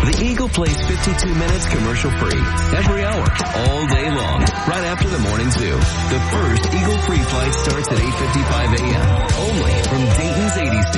The Eagle plays 52 minutes commercial-free every hour, all day long, right after the morning zoo. The first Eagle free flight starts at 8:55 a.m. only from Dayton's 80s.